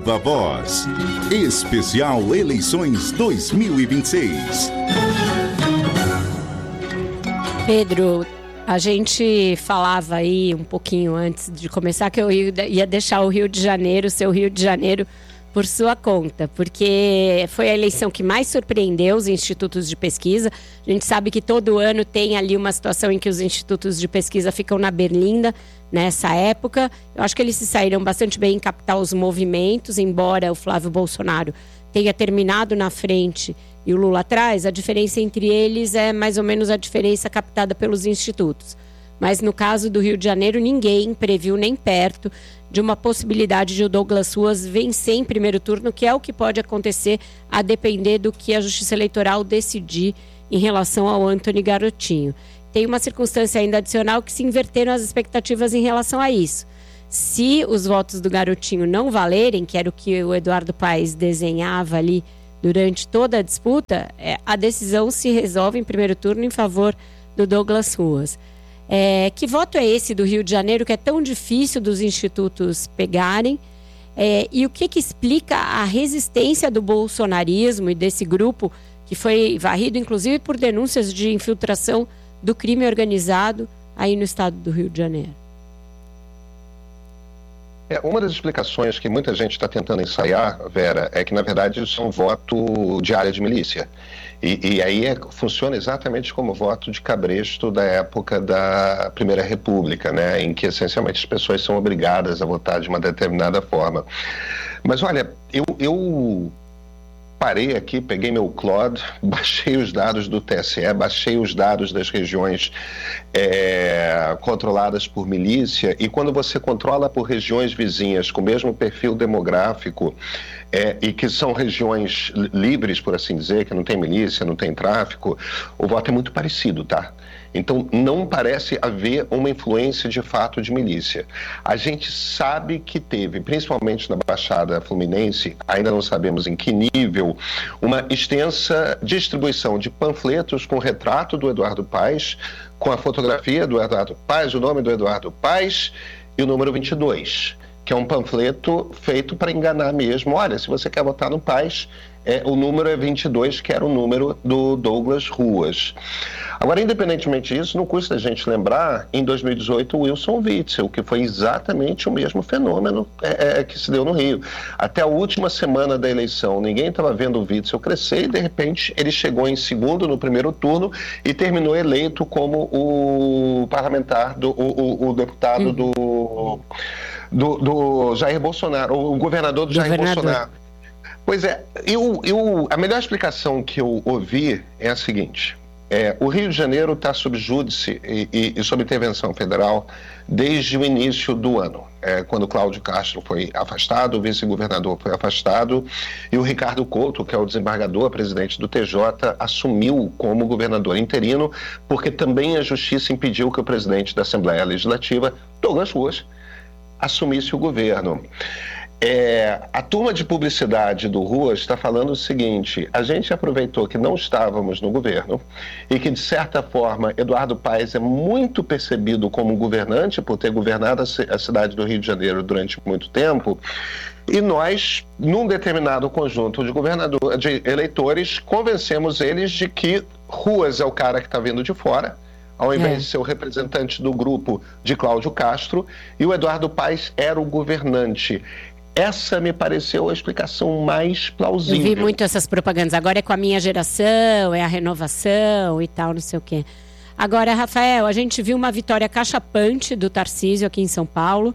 Viva Voz. Especial Eleições 2026. Pedro, a gente falava aí um pouquinho antes de começar que eu ia deixar o Rio de Janeiro, seu Rio de Janeiro, por sua conta, porque foi a eleição que mais surpreendeu os institutos de pesquisa. A gente sabe que todo ano tem ali uma situação em que os institutos de pesquisa ficam na berlinda nessa época. Eu acho que eles se saíram bastante bem em captar os movimentos, embora o Flávio Bolsonaro tenha terminado na frente e o Lula atrás, a diferença entre eles é mais ou menos a diferença captada pelos institutos. Mas no caso do Rio de Janeiro, ninguém previu nem perto de uma possibilidade de o Douglas Ruas vencer em primeiro turno, que é o que pode acontecer a depender do que a Justiça Eleitoral decidir em relação ao Antony Garotinho. Tem uma circunstância ainda adicional que se inverteram as expectativas em relação a isso. Se os votos do Garotinho não valerem, que era o que o Eduardo Paes desenhava ali durante toda a disputa, a decisão se resolve em primeiro turno em favor do Douglas Ruas. Que voto é esse do Rio de Janeiro que é tão difícil dos institutos pegarem? E o que explica a resistência do bolsonarismo e desse grupo que foi varrido inclusive por denúncias de infiltração do crime organizado aí no estado do Rio de Janeiro? Uma das explicações que muita gente está tentando ensaiar, Vera, é que na verdade isso é um voto de área de milícia. E aí funciona exatamente como o voto de cabresto da época da Primeira República, né, em que essencialmente as pessoas são obrigadas a votar de uma determinada forma. Mas olha, eu parei aqui, peguei meu Claude, baixei os dados do TSE, baixei os dados das regiões controladas por milícia, e quando você controla por regiões vizinhas com o mesmo perfil demográfico e que são regiões livres, por assim dizer, que não tem milícia, não tem tráfico, o voto é muito parecido, tá? Então, não parece haver uma influência de fato de milícia. A gente sabe que teve, principalmente na Baixada Fluminense, ainda não sabemos em que nível, uma extensa distribuição de panfletos com o retrato do Eduardo Paes, com a fotografia do Eduardo Paes, o nome do Eduardo Paes e o número 22, que é um panfleto feito para enganar mesmo. Olha, se você quer votar no Paes, o número é 22, que era o número do Douglas Ruas. Agora, independentemente disso, não custa a gente lembrar, em 2018, o Wilson Witzel, que foi exatamente o mesmo fenômeno que se deu no Rio. Até a última semana da eleição, ninguém estava vendo o Witzel crescer e, de repente, ele chegou em segundo no primeiro turno e terminou eleito como o parlamentar, o deputado do Jair Bolsonaro, o governador do Jair Bolsonaro. Pois é, a melhor explicação que eu ouvi é a seguinte: o Rio de Janeiro está sob júdice e sob intervenção federal desde o início do ano, quando Cláudio Castro foi afastado, o vice-governador foi afastado e o Ricardo Couto, que é o desembargador, presidente do TJ, assumiu como governador interino, porque também a justiça impediu que o presidente da Assembleia Legislativa, Douglas Ruas, assumisse o governo. A turma de publicidade do Ruas está falando o seguinte: a gente aproveitou que não estávamos no governo e que, de certa forma, Eduardo Paes é muito percebido como governante por ter governado a cidade do Rio de Janeiro durante muito tempo, e nós, num determinado conjunto de eleitores, convencemos eles de que Ruas é o cara que está vindo de fora, ao invés de ser o representante do grupo de Cláudio Castro, e o Eduardo Paes era o governante. Essa me pareceu a explicação mais plausível. Eu vi muito essas propagandas. Agora é com a minha geração, é a renovação e tal, não sei o quê. Agora, Rafael, a gente viu uma vitória cachapante do Tarcísio aqui em São Paulo,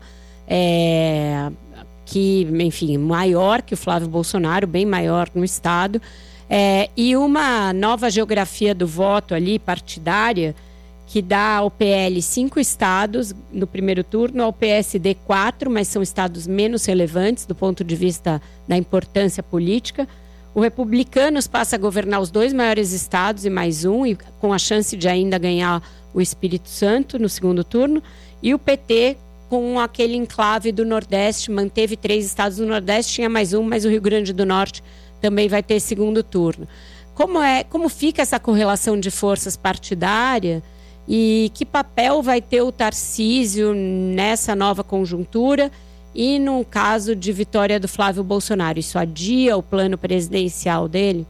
que, enfim, maior que o Flávio Bolsonaro, bem maior no estado, e uma nova geografia do voto ali, partidária, que dá ao PL 5 estados no primeiro turno, ao PSD 4, mas são estados menos relevantes do ponto de vista da importância política. O Republicanos passa a governar os 2 maiores estados e mais um, e com a chance de ainda ganhar o Espírito Santo no segundo turno. E o PT, com aquele enclave do Nordeste, manteve 3 estados do Nordeste, tinha mais um, mas o Rio Grande do Norte também vai ter segundo turno. Como fica essa correlação de forças partidária? E que papel vai ter o Tarcísio nessa nova conjuntura? E no caso de vitória do Flávio Bolsonaro, isso adia o plano presidencial dele?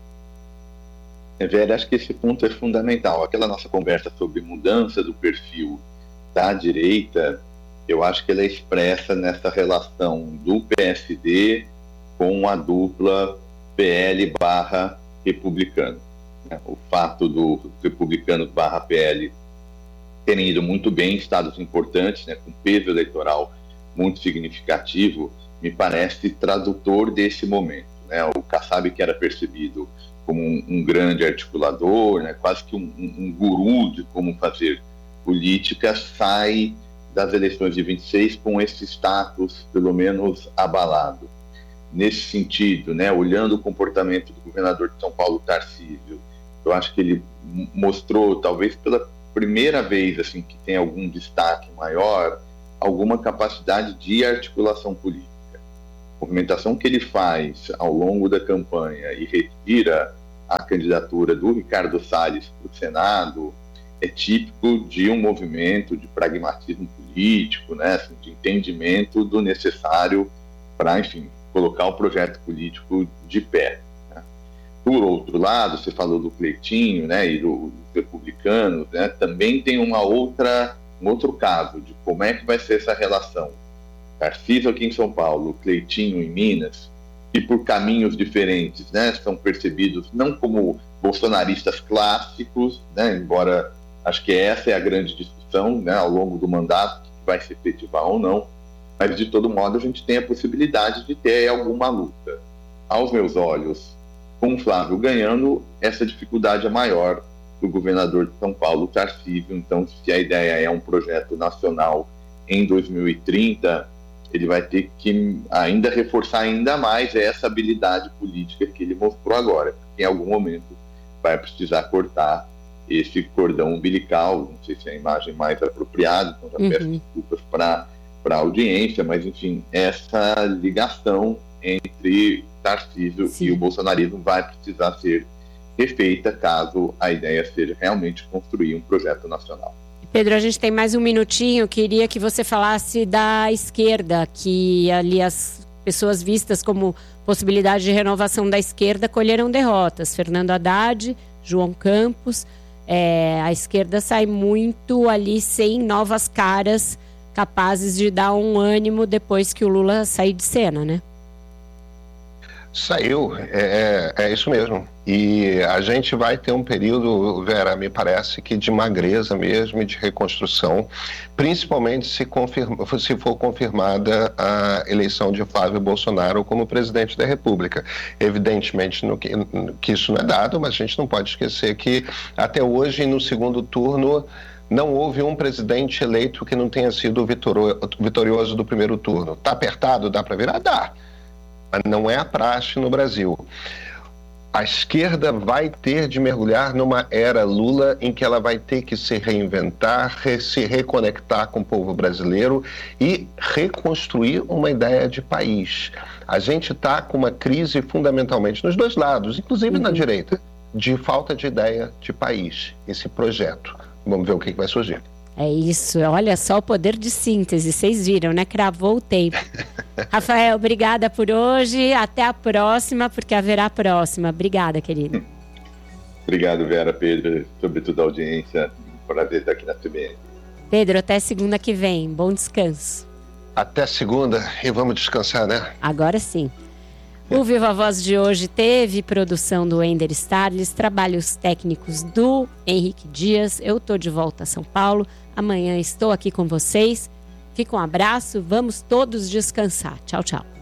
Vera, acho que esse ponto é fundamental. Aquela nossa conversa sobre mudança do perfil da direita, eu acho que ela é expressa nessa relação do PSD com a dupla PL/republicano. O fato do republicano/PL terem ido muito bem em estados importantes, com peso eleitoral muito significativo, me parece tradutor desse momento. O Kassab, que era percebido como um grande articulador, quase que um guru de como fazer política, sai das eleições de 26 com esse status, pelo menos, abalado. Nesse sentido, olhando o comportamento do governador de São Paulo, Tarcísio, eu acho que ele mostrou, talvez pela primeira vez assim, que tem algum destaque maior, alguma capacidade de articulação política. A movimentação que ele faz ao longo da campanha e retira a candidatura do Ricardo Salles para o Senado é típico de um movimento de pragmatismo político, assim, de entendimento do necessário para, enfim, colocar o projeto político de pé. Por outro lado, você falou do Cleitinho, e dos republicanos, também tem um outro caso de como é que vai ser essa relação. Tarcísio aqui em São Paulo, Cleitinho em Minas, que por caminhos diferentes são percebidos não como bolsonaristas clássicos, embora acho que essa é a grande discussão ao longo do mandato, que vai se efetivar ou não, mas de todo modo a gente tem a possibilidade de ter alguma luta. Aos meus olhos, com o Flávio ganhando, essa dificuldade é maior do governador de São Paulo, Tarcísio. Então, se a ideia é um projeto nacional em 2030, ele vai ter que ainda reforçar ainda mais essa habilidade política que ele mostrou agora. Em algum momento vai precisar cortar esse cordão umbilical, não sei se é a imagem mais apropriada, então já peço desculpas para a audiência, mas enfim, essa ligação entre Tarcísio e o bolsonarismo vai precisar ser refeita caso a ideia seja realmente construir um projeto nacional. Pedro, a gente tem mais um minutinho, queria que você falasse da esquerda, que ali as pessoas vistas como possibilidade de renovação da esquerda colheram derrotas. Fernando Haddad, João Campos, a esquerda sai muito ali sem novas caras capazes de dar um ânimo depois que o Lula sair de cena, né? Saiu, é isso mesmo. E a gente vai ter um período, Vera, me parece que de magreza mesmo e de reconstrução, principalmente se for confirmada a eleição de Flávio Bolsonaro como presidente da República. Evidentemente que isso não é dado, mas a gente não pode esquecer que até hoje, no segundo turno, não houve um presidente eleito que não tenha sido vitorioso do primeiro turno. Está apertado? Dá para virar? Dá. Mas não é a praxe no Brasil. A esquerda vai ter de mergulhar numa era Lula em que ela vai ter que se reinventar, se reconectar com o povo brasileiro e reconstruir uma ideia de país. A gente está com uma crise fundamentalmente nos dois lados, inclusive na direita, de falta de ideia de país, esse projeto. Vamos ver o que vai surgir. É isso, olha só o poder de síntese, vocês viram, né? Cravou o tempo. Rafael, obrigada por hoje, até a próxima, porque haverá próxima. Obrigada, querido. Obrigado, Vera, Pedro, sobretudo a audiência, prazer estar aqui na CBN. Pedro, até segunda que vem, bom descanso. Até segunda e vamos descansar, né? Agora sim. O Viva Voz de hoje teve produção do Ender Starles, trabalhos técnicos do Henrique Dias. Eu estou de volta a São Paulo. Amanhã estou aqui com vocês. Fica um abraço, vamos todos descansar. Tchau, tchau.